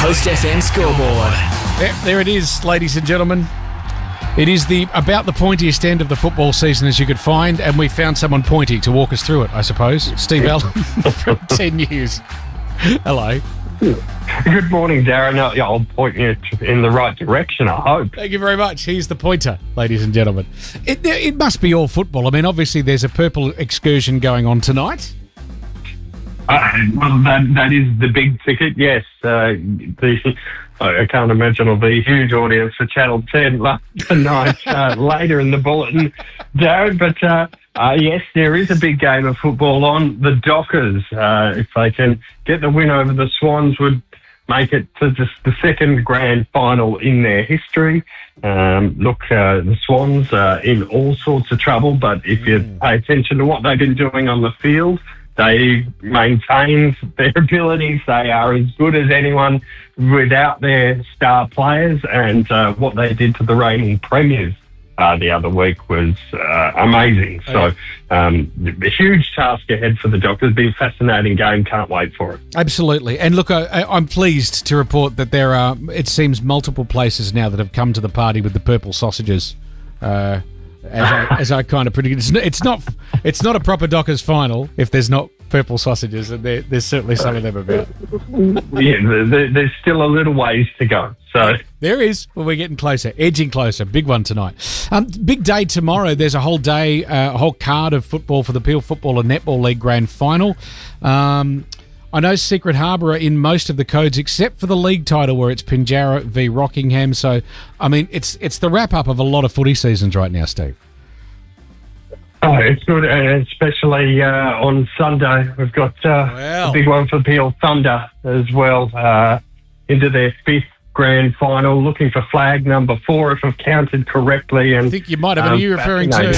Coast FM scoreboard. There it is, ladies and gentlemen. It is about the pointiest end of the football season as you could find, and we found someone pointy to walk us through it, I suppose. Steve Allen from 10 News. Hello. Good morning, Darren. I'll point you in the right direction, I hope. Thank you very much. He's the pointer, ladies and gentlemen. It must be all football. I mean, obviously there's a purple excursion going on tonight. Well, that is the big ticket, yes. I can't imagine it'll be a huge audience for Channel 10 tonight, later in the bulletin, Darren. But yes, there is a big game of football on. The Dockers, if they can get the win over the Swans, would make it to just the second grand final in their history. The Swans are in all sorts of trouble, but if you pay attention to what they've been doing on the field, they maintained their abilities. They are as good as anyone without their star players, and what they did to the reigning premiers the other week was amazing. So a huge task ahead for the Dockers. Be a fascinating game. Can't wait for it. Absolutely. And look, I'm pleased to report that there are, it seems, multiple places now that have come to the party with the purple sausages. As I kind of predicted, it's not a proper Dockers final if there's not purple sausages, and there's certainly some of them about. Yeah, there's still a little ways to go. So there is. Well, we're getting closer, edging closer. Big one tonight. Big day tomorrow. There's a whole day, a whole card of football for the Peel Football and Netball League Grand Final. I know Secret Harbour are in most of the codes except for the league title where it's Pinjarra v Rockingham. So, I mean, it's the wrap-up of a lot of footy seasons right now, Steve. Oh, it's good, especially on Sunday. We've got a big one for Peel Thunder as well, into their fifth grand final, looking for flag number 4, if I've counted correctly. And I think you might have. Are you referring to...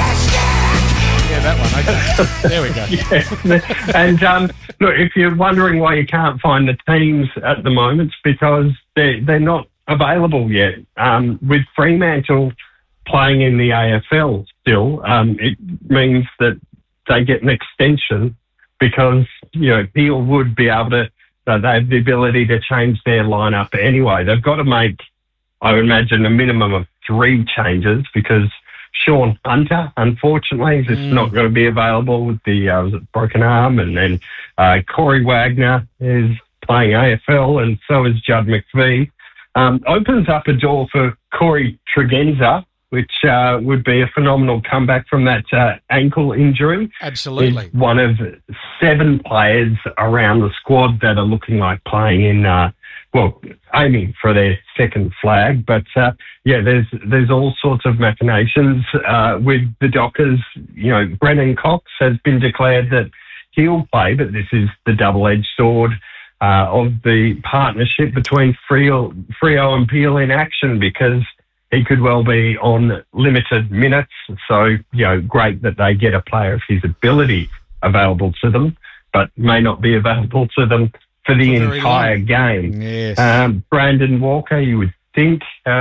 Yeah, that one. Okay. There we go. Yeah. And look, if you're wondering why you can't find the teams at the moment, it's because they're not available yet. With Fremantle playing in the AFL still, it means that they get an extension because, Peel would be able to, they have the ability to change their lineup anyway. They've got to make, I would imagine, a minimum of 3 changes because Sean Hunter, unfortunately, is just not going to be available with the broken arm. And then Corey Wagner is playing AFL, and so is Judd McVie. Opens up a door for Corey Tregenza, which would be a phenomenal comeback from that ankle injury. Absolutely. He's one of 7 players around the squad that are looking like playing in, aiming for their second flag. But, there's all sorts of machinations with the Dockers. Brennan Cox has been declared that he'll play, but this is the double-edged sword of the partnership between Freo and Peel in action, because he could well be on limited minutes. So, great that they get a player of his ability available to them, but may not be available to them for the entire game. Yes. Brandon Walker, you would think,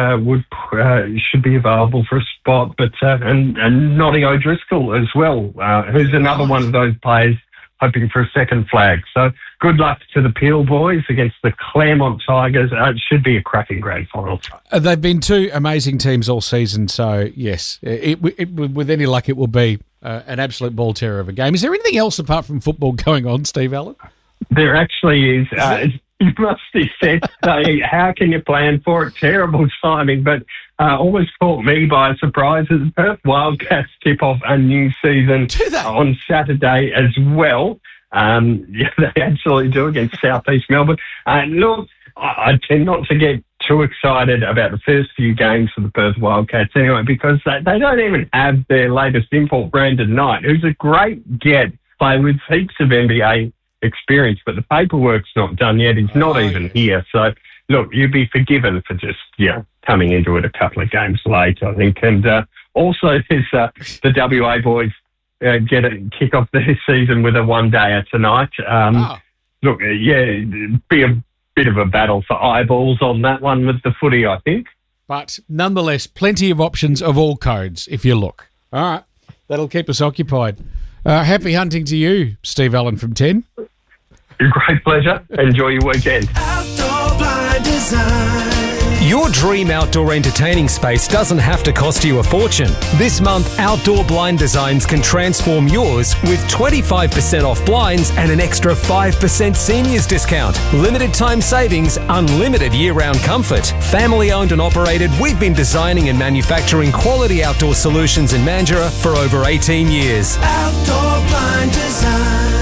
should be available for a spot, but and Noddy O'Driscoll as well, who's another one of those players hoping for a second flag. So good luck to the Peel boys against the Claremont Tigers. It should be a cracking grand final. They've been 2 amazing teams all season, so yes, with any luck it will be an absolute ball terror of a game. Is there anything else apart from football going on, Steve Allen? There actually is. You must be said, how can you plan for it? Terrible timing, but always caught me by surprise as Perth Wildcats tip off a new season on Saturday as well. They absolutely do against South East Melbourne. Look, I tend not to get too excited about the first few games for the Perth Wildcats anyway, because they don't even have their latest import, Brandon Knight, who's a great get, player with heaps of NBA experience, but the paperwork's not done yet. He's not even here. So, look, you'd be forgiven for just, coming into it a couple of games late, I think. And also, there's the WA boys kick off their season with a one-dayer tonight. Look, be a bit of a battle for eyeballs on that one with the footy, I think. But nonetheless, plenty of options of all codes if you look. All right, that'll keep us occupied. Happy hunting to you, Steve Allen from 10. Great pleasure. Enjoy your weekend. Outdoor Blind. Design. Your dream outdoor entertaining space doesn't have to cost you a fortune. This month, Outdoor Blind Designs can transform yours with 25% off blinds and an extra 5% seniors discount. Limited time savings, unlimited year-round comfort. Family owned and operated, we've been designing and manufacturing quality outdoor solutions in Mandurah for over 18 years. Outdoor Blind Designs.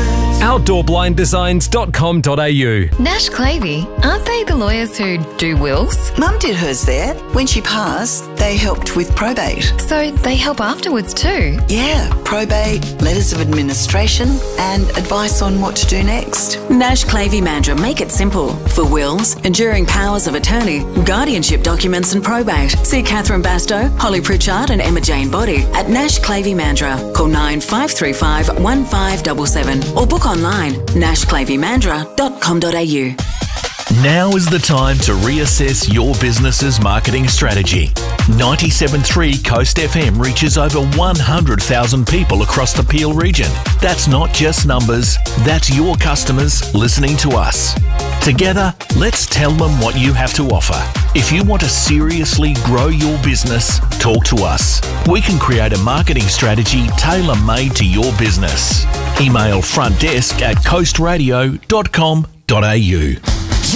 OutdoorBlindDesigns.com.au. Nash Clavey, aren't they the lawyers who do wills? Mum did hers there. When she passed, they helped with probate. So they help afterwards too? Yeah, probate, letters of administration, and advice on what to do next. Nash Clavey Mandurah make it simple. For wills, enduring powers of attorney, guardianship documents and probate. See Catherine Bastow, Holly Pritchard and Emma Jane Body at Nash Clavey Mandurah. Call 9535 1577 or book online nashclaveymandurah.com.au. Now is the time to reassess your business's marketing strategy. 97.3 Coast FM reaches over 100,000 people across the Peel region. That's not just numbers, that's your customers listening to us. Together, let's tell them what you have to offer. If you want to seriously grow your business, talk to us. We can create a marketing strategy tailor-made to your business. Email frontdesk@coastradio.com.au.